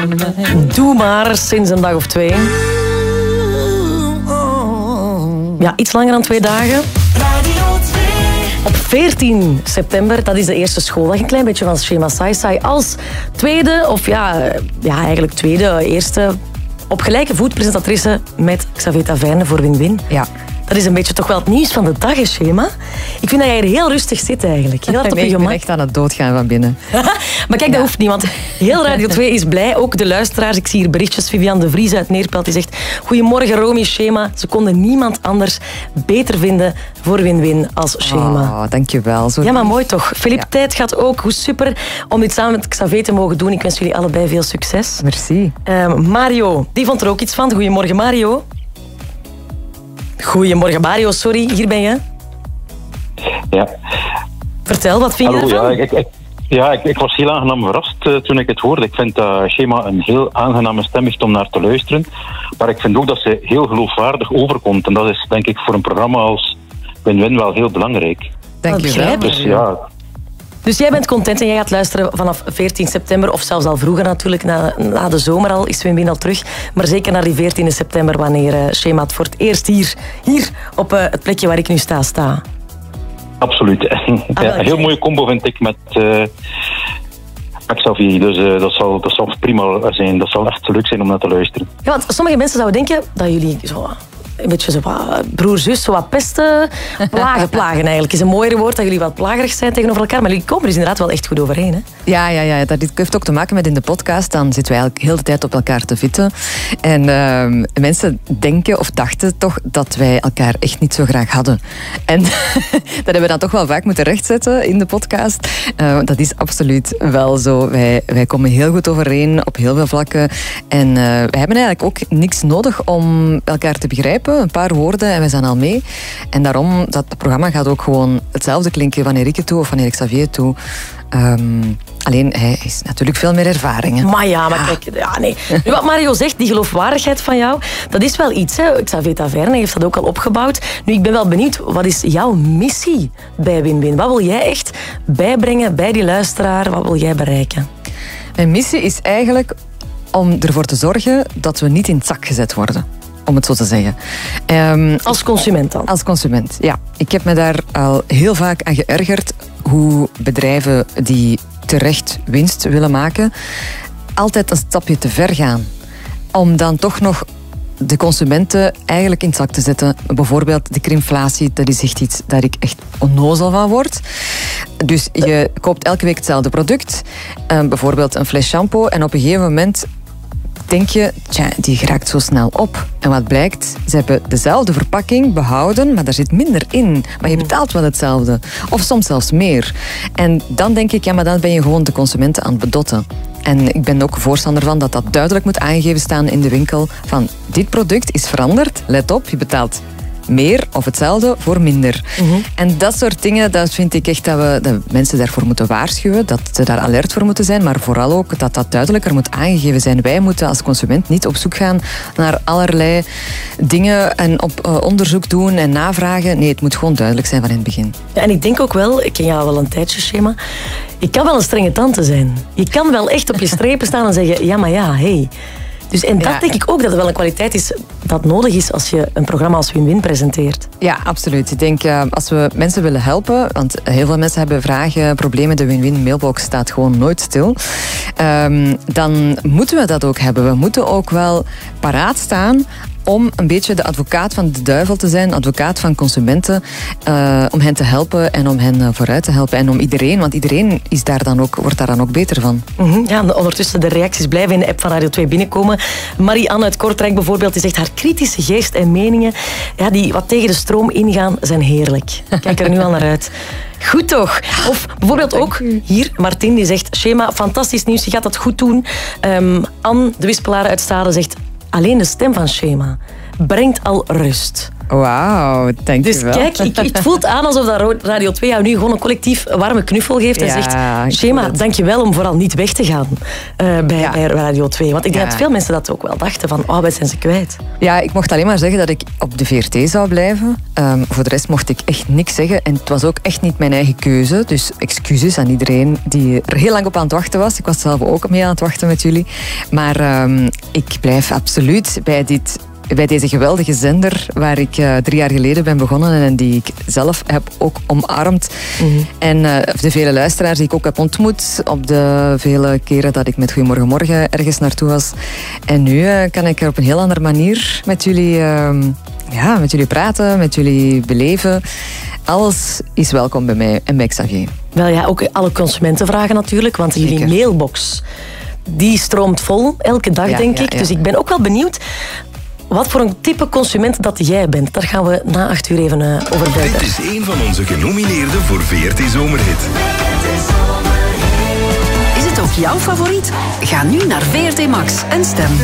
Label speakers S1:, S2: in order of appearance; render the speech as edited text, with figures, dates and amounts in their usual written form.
S1: Doe maar, sinds een dag of 2. Ja, iets langer dan 2 dagen. Op 14 september, dat is de eerste schooldag. Een klein beetje van Shema Saisai als tweede, of eigenlijk eerste op gelijke voet presentatrice met Xavier Taverne voor Win-Win.
S2: Ja.
S1: Dat is een beetje toch wel het nieuws van de dag, Shema. Ik vind dat jij er heel rustig zit eigenlijk. Heel hard op je gemak.
S2: Ik ben echt aan het doodgaan van binnen.
S1: Maar kijk, dat hoeft niet, want heel Radio 2 is blij. Ook de luisteraars. Ik zie hier berichtjes. Vivian de Vries uit Neerpelt die zegt: goedemorgen Romy, Shema. Ze konden niemand anders beter vinden voor Win-Win als Shema.
S2: Oh, dankjewel.
S1: Ja, maar mooi toch. Philippe Tijd gaat ook. Hoe super om dit samen met Xavier te mogen doen. Ik wens jullie allebei veel succes.
S2: Merci.
S1: Mario, die vond er ook iets van. Goedemorgen Mario. Goedemorgen Mario, sorry, hier ben je.
S3: Ja.
S1: Vertel, wat vind je ervan?
S3: Ik was heel aangenaam verrast toen ik het hoorde. Ik vind dat Shema een heel aangename stem heeft om naar te luisteren. Maar ik vind ook dat ze heel geloofwaardig overkomt. En dat is denk ik voor een programma als Win-Win wel heel belangrijk.
S2: Dank je wel.
S3: Dus ja...
S1: Dus jij bent content en jij gaat luisteren vanaf 14 september, of zelfs al vroeger natuurlijk, na de zomer al, is Win-Win al terug. Maar zeker naar die 14 september, wanneer Shema het voor het eerst hier op het plekje waar ik nu sta.
S3: Absoluut. Een heel mooie combo vind ik met Xavier. Dus dat zal prima zijn. Dat zal echt leuk zijn om naar te luisteren.
S1: Ja, want sommige mensen zouden denken dat jullie zo... een beetje zo wat broer-zus, zo wat pesten, plagen eigenlijk. Is een mooier woord dat jullie wat plagerig zijn tegenover elkaar. Maar jullie komen er dus inderdaad wel echt goed overeen, hè?
S2: Ja. Dat heeft ook te maken met in de podcast. Dan zitten wij eigenlijk heel de tijd op elkaar te vitten. En mensen denken of dachten toch dat wij elkaar echt niet zo graag hadden. En dat hebben we dan toch wel vaak moeten rechtzetten in de podcast. Dat is absoluut wel zo. Wij komen heel goed overeen op heel veel vlakken. En wij hebben eigenlijk ook niks nodig om elkaar te begrijpen. Een paar woorden en wij zijn al mee. En daarom, dat programma gaat ook gewoon hetzelfde klinken wanneer ik het doe of wanneer ik Xavier het doe. Alleen, hij is natuurlijk veel meer ervaring.
S1: Maar kijk, nee. Nu, wat Mario zegt, die geloofwaardigheid van jou, dat is wel iets. Hè. Xavier Taverne heeft dat ook al opgebouwd. Nu, ik ben wel benieuwd, wat is jouw missie bij Win-Win? Wat wil jij echt bijbrengen bij die luisteraar? Wat wil jij bereiken?
S2: Mijn missie is eigenlijk om ervoor te zorgen dat we niet in het zak gezet worden. Om het zo te zeggen.
S1: Als consument dan?
S2: Als consument, ja. Ik heb me daar al heel vaak aan geërgerd hoe bedrijven die terecht winst willen maken, altijd een stapje te ver gaan. Om dan toch nog de consumenten eigenlijk in het zak te zetten. Bijvoorbeeld de krimflatie, dat is echt iets daar ik echt onnozel van word. Dus je koopt elke week hetzelfde product. Bijvoorbeeld een fles shampoo. En op een gegeven moment denk je, die geraakt zo snel op. En wat blijkt, ze hebben dezelfde verpakking behouden, maar daar zit minder in. Maar je betaalt wel hetzelfde. Of soms zelfs meer. En dan denk ik, maar dan ben je gewoon de consumenten aan het bedotten. En ik ben ook voorstander van dat duidelijk moet aangegeven staan in de winkel. Van, dit product is veranderd, let op, je betaalt meer of hetzelfde voor minder. En dat soort dingen, dat vind ik echt dat mensen daarvoor moeten waarschuwen, dat ze daar alert voor moeten zijn, maar vooral ook dat duidelijker moet aangegeven zijn. Wij moeten als consument niet op zoek gaan naar allerlei dingen en op onderzoek doen en navragen. Nee, het moet gewoon duidelijk zijn van in het begin.
S1: Ja, en ik denk ook wel, ik ken jou wel een tijdje, Shema, je kan wel een strenge tante zijn. Je kan wel echt op je strepen staan en zeggen, hey. Dus, en dat denk ik ook dat het wel een kwaliteit is dat nodig is als je een programma als Win-Win presenteert.
S2: Ja, absoluut. Ik denk, als we mensen willen helpen, want heel veel mensen hebben vragen, problemen, de Win-Win mailbox staat gewoon nooit stil, dan moeten we dat ook hebben. We moeten ook wel paraat staan om een beetje de advocaat van de duivel te zijn, advocaat van consumenten, om hen te helpen en om hen vooruit te helpen. En om iedereen, want iedereen is wordt daar dan ook beter van.
S1: Ja, en ondertussen de reacties blijven in de app van Radio 2 binnenkomen. Marie-Anne uit Kortrijk bijvoorbeeld, die zegt haar kritische geest en meningen, die wat tegen de stroom ingaan, zijn heerlijk. Kijk er nu al naar uit. Goed toch? Of bijvoorbeeld ook hier, Martin, die zegt, Shema, fantastisch nieuws, je gaat dat goed doen. Anne, de wispelaar uit Stade, zegt, alleen de stem van Shema brengt al rust.
S2: Wauw, dank je wel.
S1: Dus kijk, het voelt aan alsof dat Radio 2 jou nu gewoon een collectief warme knuffel geeft en zegt, Shema, dank je wel om vooral niet weg te gaan bij Radio 2. Want ik denk dat veel mensen dat ook wel dachten van, wij zijn ze kwijt.
S2: Ja, ik mocht alleen maar zeggen dat ik op de VRT zou blijven. Voor de rest mocht ik echt niks zeggen en het was ook echt niet mijn eigen keuze. Dus excuses aan iedereen die er heel lang op aan het wachten was. Ik was zelf ook mee aan het wachten met jullie. Maar ik blijf absoluut bij deze geweldige zender waar ik 3 jaar geleden ben begonnen en die ik zelf heb ook omarmd. En de vele luisteraars die ik ook heb ontmoet op de vele keren dat ik met Goedemorgen Morgen ergens naartoe was. En nu kan ik er op een heel andere manier met jullie praten, met jullie beleven. Alles is welkom bij mij en bij Xavier.
S1: Wel ja, ook alle consumentenvragen natuurlijk, want jullie mailbox die stroomt vol elke dag, denk ik. Dus ik ben ook wel benieuwd wat voor een type consument dat jij bent. Daar gaan we na 8 uur even over bellen.
S4: Dit is een van onze genomineerden voor VRT Zomerhit.
S5: Is het ook jouw favoriet? Ga nu naar VRT Max en stem.